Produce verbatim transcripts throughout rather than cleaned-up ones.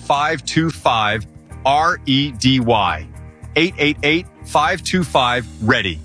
five two five, R E D Y. eight eight eight, five two five, READY.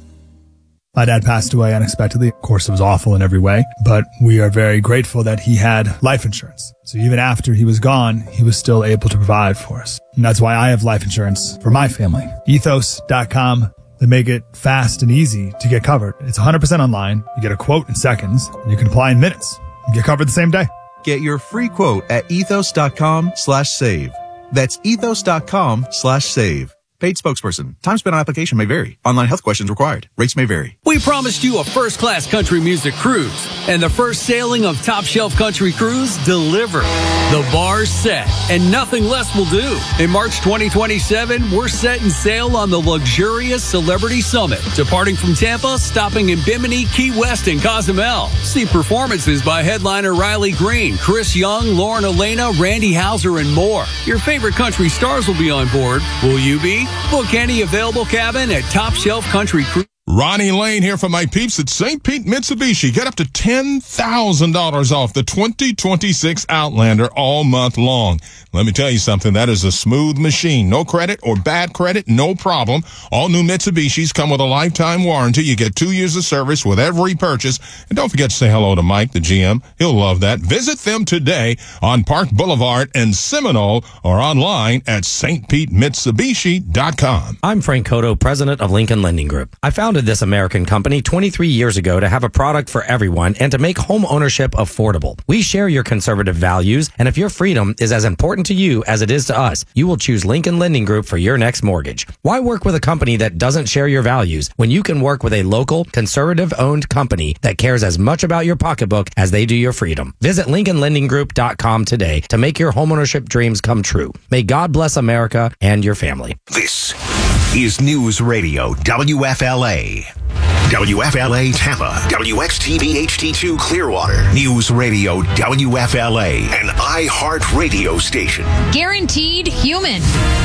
My dad passed away unexpectedly. Of course, it was awful in every way, but we are very grateful that he had life insurance. So even after he was gone, he was still able to provide for us. And that's why I have life insurance for my family. ethos dot com. They make it fast and easy to get covered. It's one hundred percent online. You get a quote in seconds. And you can apply in minutes. You get covered the same day. Get your free quote at ethos dot com slash save. That's ethos dot com slash save. Paid spokesperson. Time spent on application may vary. Online health questions required. Rates may vary. We promised you a first-class country music cruise, and the first sailing of Top Shelf Country Cruise delivered. The bar's set, and nothing less will do. In March twenty twenty-seven, we're setting sail on the luxurious Celebrity Summit, departing from Tampa, stopping in Bimini, Key West, and Cozumel. See performances by headliner Riley Green, Chris Young, Lauren Elena, Randy Houser, and more. Your favorite country stars will be on board. Will you be? Book any available cabin at Top Shelf Country Cruise. Ronnie Lane here for my peeps at Saint Pete Mitsubishi. Get up to ten thousand dollars off the twenty twenty-six Outlander all month long. Let me tell you something. That is a smooth machine. No credit or bad credit, no problem. All new Mitsubishis come with a lifetime warranty. You get two years of service with every purchase. And don't forget to say hello to Mike, the G M. He'll love that. Visit them today on Park Boulevard in Seminole or online at S T Pete Mitsubishi dot com. I'm Frank Cotto, president of Lincoln Lending Group. I founded this American company twenty-three years ago to have a product for everyone and to make home ownership affordable. We share your conservative values, and if your freedom is as important to you as it is to us, you will choose Lincoln Lending Group for your next mortgage. Why work with a company that doesn't share your values when you can work with a local, conservative-owned company that cares as much about your pocketbook as they do your freedom? Visit Lincoln Lending Group dot com today to make your homeownership dreams come true. May God bless America and your family. This is News Radio W F L A. W F L A Tampa, W X T V H D two Clearwater, News Radio W F L A, an iHeart radio station. Guaranteed human.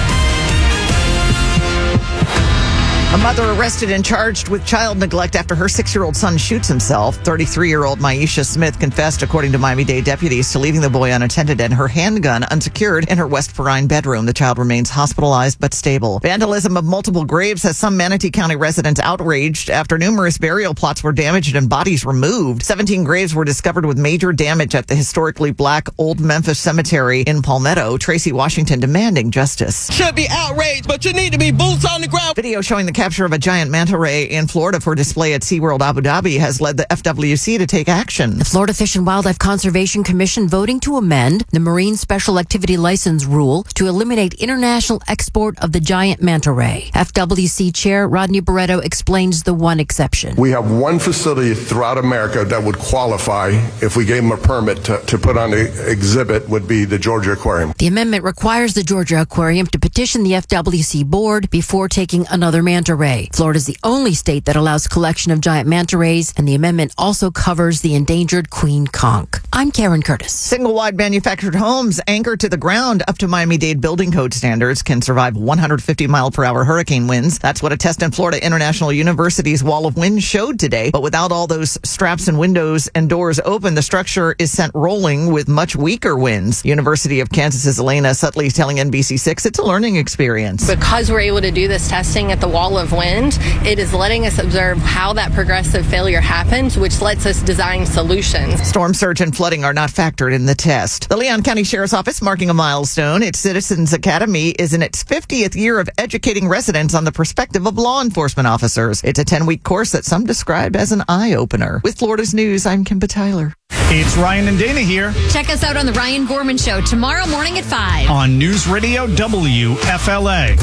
A mother arrested and charged with child neglect after her six-year-old son shoots himself. thirty-three-year-old Maisha Smith confessed, according to Miami-Dade deputies, to leaving the boy unattended and her handgun unsecured in her West Perrine bedroom. The child remains hospitalized but stable. Vandalism of multiple graves has some Manatee County residents outraged after numerous burial plots were damaged and bodies removed. seventeen graves were discovered with major damage at the historically black Old Memphis Cemetery in Palmetto. Tracy Washington demanding justice. Should be outraged, but you need to be boots on the ground. Video showing the capture of a giant manta ray in Florida for display at SeaWorld Abu Dhabi has led the F W C to take action. The Florida Fish and Wildlife Conservation Commission voting to amend the Marine Special Activity License rule to eliminate international export of the giant manta ray. F W C Chair Rodney Barreto explains the one exception. We have one facility throughout America that would qualify if we gave them a permit to, to put on the exhibit, would be the Georgia Aquarium. The amendment requires the Georgia Aquarium to petition the F W C board before taking another manta ray. Florida is the only state that allows collection of giant manta rays, and the amendment also covers the endangered queen conch. I'm Karen Curtis. Single-wide manufactured homes anchored to the ground up to Miami-Dade building code standards can survive one hundred fifty mile per hour hurricane winds. That's what a test in Florida International University's wall of wind showed today. But without all those straps and windows and doors open, the structure is sent rolling with much weaker winds. University of Kansas's Elena Sutley telling N B C six it's a learning experience. Because we're able to do this testing at the wall of wind, it is letting us observe how that progressive failure happens, which lets us design solutions. Storm surge and flooding are not factored in the test. The Leon County Sheriff's Office marking a milestone. Its Citizens Academy is in its fiftieth year of educating residents on the perspective of law enforcement officers. It's a ten-week course that some described as an eye-opener. With Florida's News, I'm Kimba Tyler. It's Ryan and Dana here. Check us out on the Ryan Gorman Show tomorrow morning at five. On News Radio W F L A.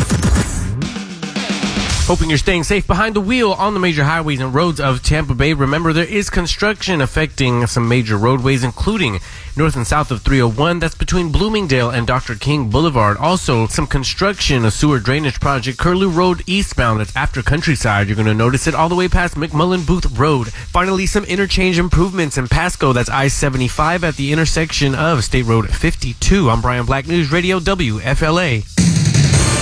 Hoping you're staying safe behind the wheel on the major highways and roads of Tampa Bay. Remember, there is construction affecting some major roadways, including north and south of three oh one. That's between Bloomingdale and Doctor King Boulevard. Also, some construction, a sewer drainage project, Curlew Road eastbound. That's after Countryside. You're going to notice it all the way past McMullen Booth Road. Finally, some interchange improvements in Pasco. That's I seventy-five at the intersection of State Road fifty-two. I'm Brian Black, News Radio W F L A.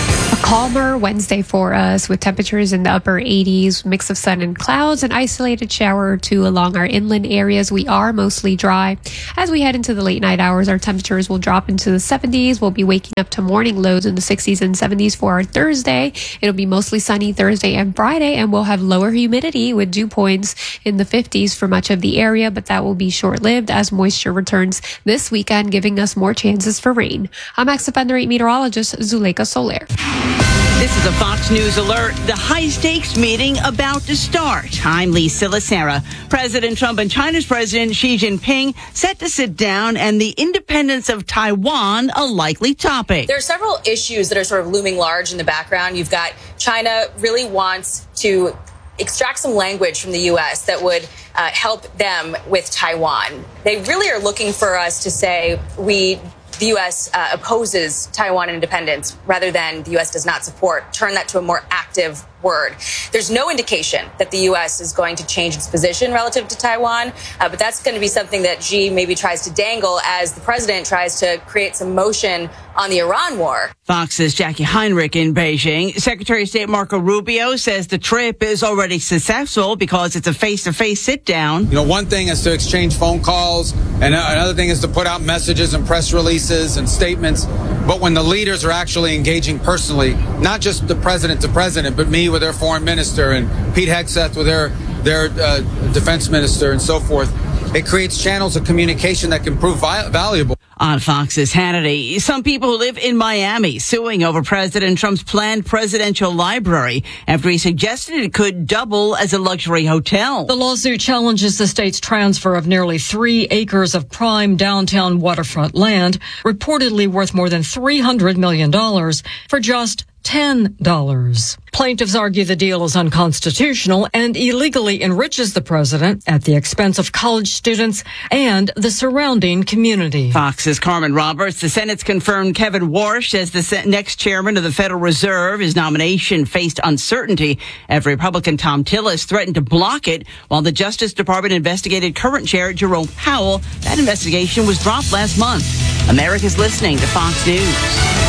calmer Wednesday for us with temperatures in the upper eighties, mix of sun and clouds, an isolated shower or two along our inland areas. We are mostly dry. As we head into the late night hours, our temperatures will drop into the seventies. We'll be waking up to morning lows in the sixties and seventies for our Thursday. It'll be mostly sunny Thursday and Friday, and we'll have lower humidity with dew points in the fifties for much of the area, but that will be short-lived as moisture returns this weekend, giving us more chances for rain. I'm X F N eight meteorologist Zuleika Soler. This is a Fox News alert. The high-stakes meeting about to start. I'm Lisa Lacera. President Trump and China's President Xi Jinping set to sit down, and the independence of Taiwan a likely topic. There are several issues that are sort of looming large in the background. You've got China really wants to extract some language from the U S that would uh, help them with Taiwan. They really are looking for us to say we the U S uh, opposes Taiwan independence rather than the U S does not support, turn that to a more active word. There's no indication that the U S is going to change its position relative to Taiwan, uh, but that's going to be something that Xi maybe tries to dangle as the president tries to create some motion on the Iran war. Fox's Jackie Heinrich in Beijing. Secretary of State Marco Rubio says the trip is already successful because it's a face-to-face sit-down. You know, one thing is to exchange phone calls, and another thing is to put out messages and press releases and statements. But when the leaders are actually engaging personally, not just the president to president, but me with their foreign minister and Pete Hegseth with their their uh, defense minister and so forth, it creates channels of communication that can prove vi- valuable. On Fox's Hannity, some people who live in Miami suing over President Trump's planned presidential library after he suggested it could double as a luxury hotel. The lawsuit challenges the state's transfer of nearly three acres of prime downtown waterfront land, reportedly worth more than three hundred million dollars, for just ten dollars. Plaintiffs argue the deal is unconstitutional and illegally enriches the president at the expense of college students and the surrounding community. Fox's Carmen Roberts. The Senate's confirmed Kevin Warsh as the next chairman of the Federal Reserve. His nomination faced uncertainty after Republican Tom Tillis threatened to block it while the Justice Department investigated current chair Jerome Powell. That investigation was dropped last month. America's listening to Fox News.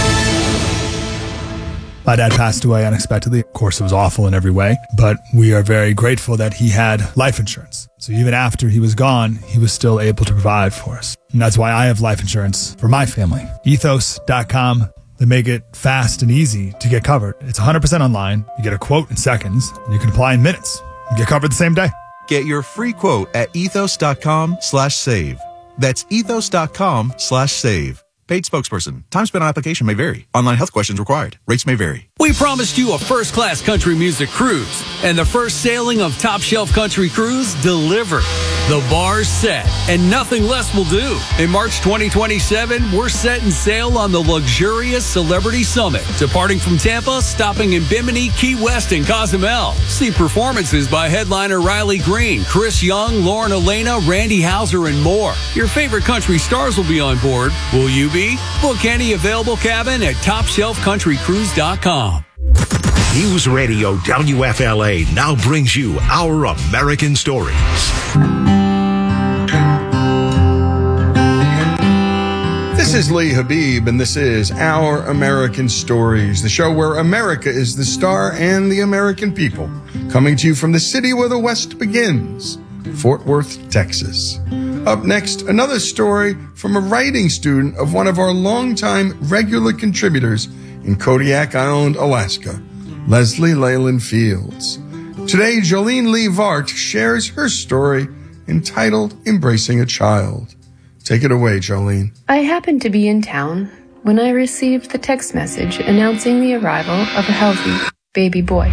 My dad passed away unexpectedly. Of course, it was awful in every way, but we are very grateful that he had life insurance. So even after he was gone, he was still able to provide for us. And that's why I have life insurance for my family. ethos dot com. They make it fast and easy to get covered. It's one hundred percent online. You get a quote in seconds, and you can apply in minutes. You get covered the same day. Get your free quote at ethos dot com slash save. That's ethos dot com slash save. Paid spokesperson. Time spent on application may vary. Online health questions required. Rates may vary. We promised you a first-class country music cruise, and the first sailing of Top Shelf Country Cruise delivered. The bar's set, and nothing less will do. In March twenty twenty-seven, we're setting sail on the luxurious Celebrity Summit, departing from Tampa, stopping in Bimini, Key West, and Cozumel. See performances by headliner Riley Green, Chris Young, Lauren Elena, Randy Houser, and more. Your favorite country stars will be on board. Will you be? Book any available cabin at top shelf country cruise dot com. News Radio W F L A now brings you Our American Stories. This is Lee Habib, and this is Our American Stories, the show where America is the star and the American people. Coming to you from the city where the West begins, Fort Worth, Texas. Up next, another story from a writing student of one of our longtime regular contributors in Kodiak Island, Alaska, Leslie Leyland Fields. Today, Jolene Lee Vart shares her story entitled Embracing a Child. Take it away, Jolene. I happened to be in town when I received the text message announcing the arrival of a healthy baby boy.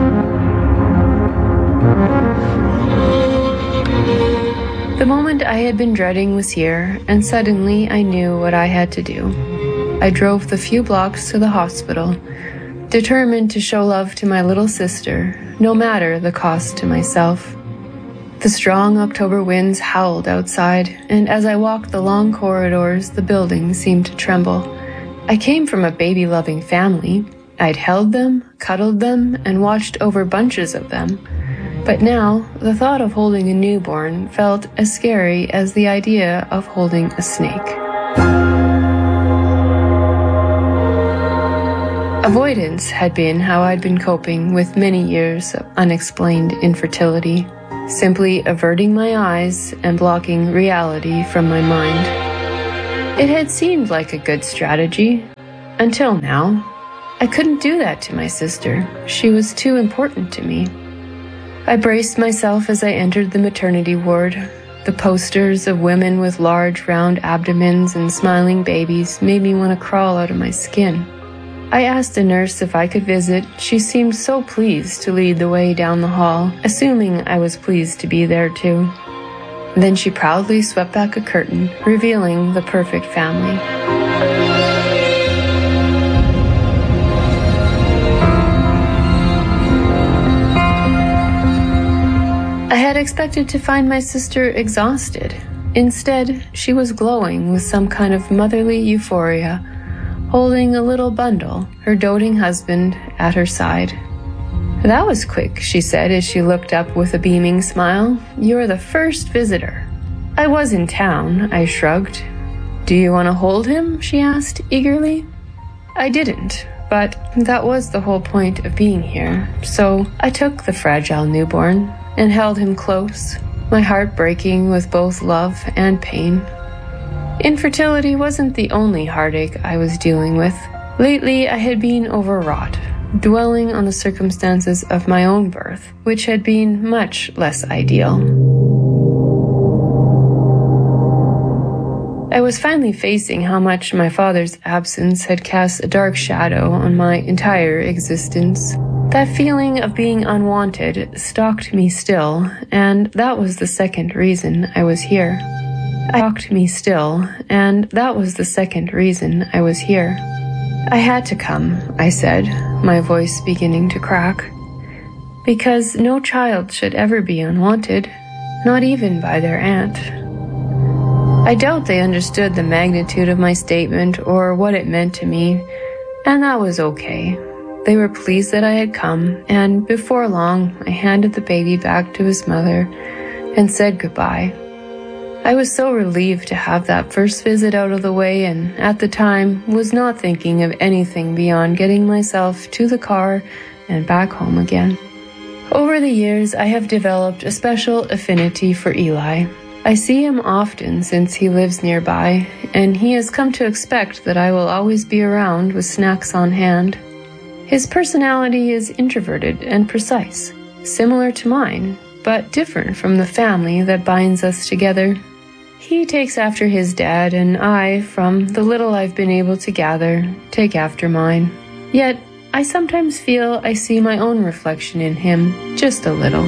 The moment I had been dreading was here, and suddenly I knew what I had to do. I drove the few blocks to the hospital, determined to show love to my little sister, no matter the cost to myself. The strong October winds howled outside, and as I walked the long corridors, the building seemed to tremble. I came from a baby-loving family. I'd held them, cuddled them, and watched over bunches of them. But now, the thought of holding a newborn felt as scary as the idea of holding a snake. Avoidance had been how I'd been coping with many years of unexplained infertility, simply averting my eyes and blocking reality from my mind. It had seemed like a good strategy, until now. I couldn't do that to my sister. She was too important to me. I braced myself as I entered the maternity ward. The posters of women with large round abdomens and smiling babies made me want to crawl out of my skin. I asked a nurse if I could visit. She seemed so pleased to lead the way down the hall, assuming I was pleased to be there too. Then she proudly swept back a curtain, revealing the perfect family. I had expected to find my sister exhausted. Instead, she was glowing with some kind of motherly euphoria, holding a little bundle, her doting husband at her side. "That was quick," she said as she looked up with a beaming smile. "You're the first visitor." "I was in town," I shrugged. "Do you want to hold him?" she asked eagerly. I didn't, but that was the whole point of being here, so I took the fragile newborn and held him close, my heart breaking with both love and pain. Infertility wasn't the only heartache I was dealing with. Lately, I had been overwrought, dwelling on the circumstances of my own birth, which had been much less ideal. I was finally facing how much my father's absence had cast a dark shadow on my entire existence. That feeling of being unwanted stalked me still, and that was the second reason I was here. I stalked me still, and that was the second reason I was here. I had to come, I said, my voice beginning to crack, because no child should ever be unwanted, not even by their aunt. I doubt they understood the magnitude of my statement or what it meant to me, and that was okay. They were pleased that I had come, and before long, I handed the baby back to his mother and said goodbye. I was so relieved to have that first visit out of the way, and at the time was not thinking of anything beyond getting myself to the car and back home again. Over the years, I have developed a special affinity for Eli. I see him often since he lives nearby, and he has come to expect that I will always be around with snacks on hand. His personality is introverted and precise, similar to mine, but different from the family that binds us together. He takes after his dad, and I, from the little I've been able to gather, take after mine. Yet, I sometimes feel I see my own reflection in him, just a little.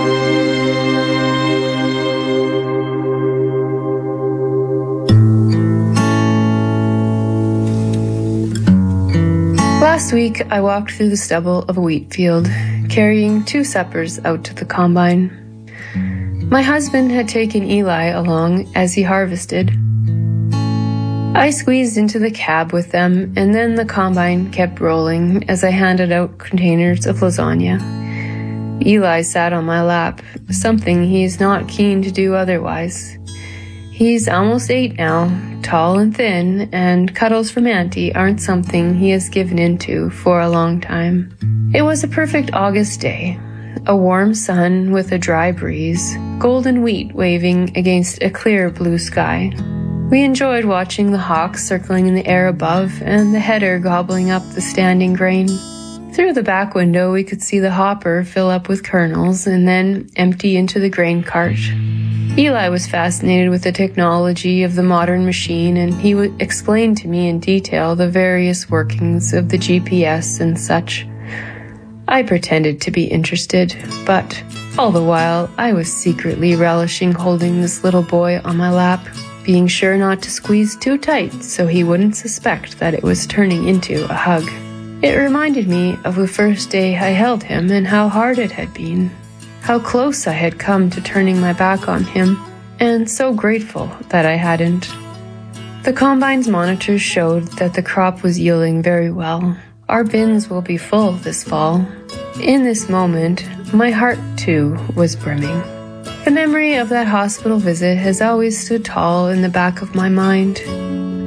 Last week, I walked through the stubble of a wheat field, carrying two suppers out to the combine. My husband had taken Eli along as he harvested. I squeezed into the cab with them, and then the combine kept rolling as I handed out containers of lasagna. Eli sat on my lap, something he's not keen to do otherwise. He's almost eight now, tall and thin, and cuddles from Auntie aren't something he has given into for a long time. It was a perfect August day, a warm sun with a dry breeze, golden wheat waving against a clear blue sky. We enjoyed watching the hawks circling in the air above and the header gobbling up the standing grain. Through the back window, we could see the hopper fill up with kernels and then empty into the grain cart. Eli was fascinated with the technology of the modern machine, and he would explain to me in detail the various workings of the G P S and such. I pretended to be interested, but all the while I was secretly relishing holding this little boy on my lap, being sure not to squeeze too tight so he wouldn't suspect that it was turning into a hug. It reminded me of the first day I held him and how hard it had been. How close I had come to turning my back on him, and so grateful that I hadn't. The combine's monitors showed that the crop was yielding very well. Our bins will be full this fall. In this moment, my heart, too, was brimming. The memory of that hospital visit has always stood tall in the back of my mind.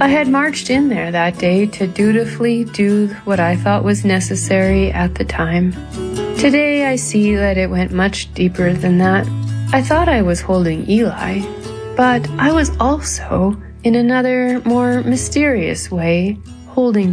I had marched in there that day to dutifully do what I thought was necessary at the time. Today I see that it went much deeper than that. I thought I was holding Eli, but I was also, in another, more mysterious way, holding